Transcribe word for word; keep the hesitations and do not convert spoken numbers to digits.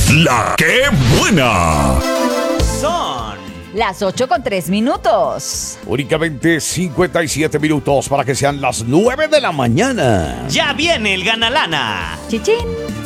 La que buena. Son las ocho con tres minutos. Únicamente cincuenta y siete minutos para que sean las nueve de la mañana. Ya viene el Ganalana. Chichín.